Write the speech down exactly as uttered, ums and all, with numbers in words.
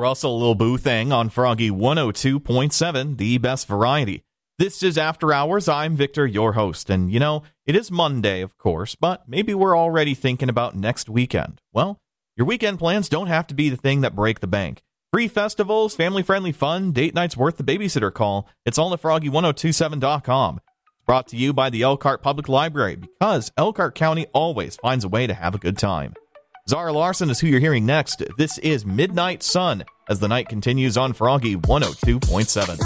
Russell Lil Boo thing on Froggy one oh two point seven, the best variety. This is After Hours. I'm Victor, your host. And, you know, it is Monday, of course, but maybe we're already thinking about next weekend. Well, your weekend plans don't have to be the thing that break the bank. Free festivals, family-friendly fun, date nights worth the babysitter call. It's all at froggy ten twenty-seven dot com. It's brought to you by the Elkhart Public Library, because Elkhart County always finds a way to have a good time. Zara Larson is who you're hearing next. This is Midnight Sun, as the night continues on Froggy one oh two point seven.